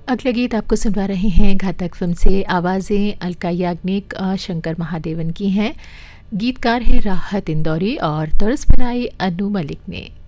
अगला गीत आपको सुनवा रहे हैं घातक फिल्म से। आवाज़ें अलका याग्निक और शंकर महादेवन की हैं। गीतकार है राहत इंदौरी और तर्ज बनाई अनु मलिक ने।